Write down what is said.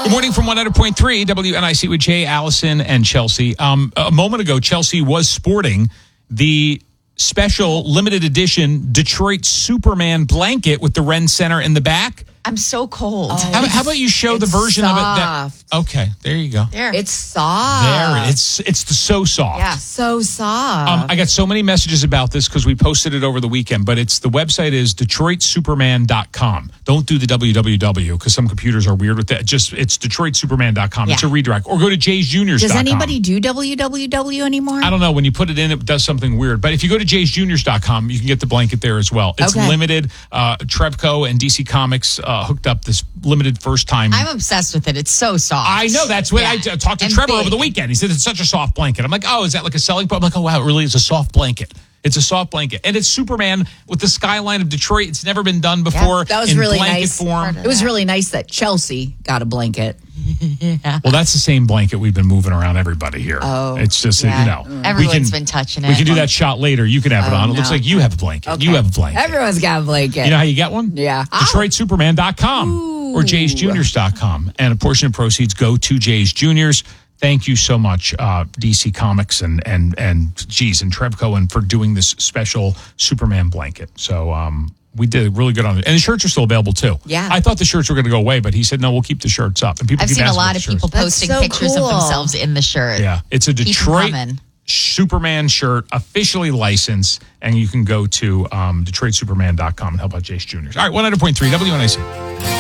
Good morning from 100.3 WNIC with Jay, Allison, and Chelsea. A moment ago, Chelsea was sporting the special limited edition Detroit Superman blanket with the Ren Center in the back. I'm so cold. How about you show the version soft. of it? Okay, there you go. There. It's soft. It's so soft. Yeah. So soft. I got so many messages about this because we posted it over the weekend, but the website is DetroitSuperman.com. Don't do the www because some computers are weird with that. It's DetroitSuperman.com. Yeah. It's a redirect. Or go to Jay'sJuniors.com. Does anybody do www anymore? I don't know. When you put it in, it does something weird. But if you go to Jay'sJuniors.com, you can get the blanket there as well. It's Okay. limited. Trevco and DC Comics hooked up this limited first time. I'm obsessed with it. It's so soft. I know. That's what I talked to And Trevor big. over the weekend. He said it's such a soft blanket. I'm like, oh, is that like a selling point? I'm like, oh, wow, it really is a soft blanket. It's a soft blanket. And it's Superman with the skyline of Detroit. It's never been done before That was in really blanket nice. form. It was really nice that Chelsea got a blanket. Well, that's the same blanket we've been moving around everybody here. Oh, it's just, Yeah. we Everyone's can- been touching it. We can do that shot later. You can have it on. It looks no. like you have a blanket. Okay. You have a blanket. Everyone's got a blanket. You know how you get one? Yeah. DetroitSuperman.com or Jay'sJuniors.com. And a portion of proceeds go to Jay's Juniors. Thank you so much, DC Comics and Trevco, and for doing this special Superman blanket. So we did really good on it. And the shirts are still available, too. Yeah. I thought the shirts were going to go away, but he said, no, we'll keep the shirts up. And people I've keep seen a asking lot about of the people shirts. posting so pictures cool. of themselves in the shirt. Yeah, it's a Keep 'em Detroit coming. Superman shirt, officially licensed, and you can go to DetroitSuperman.com and help out Jay's Juniors. All right, 100.3 WNIC.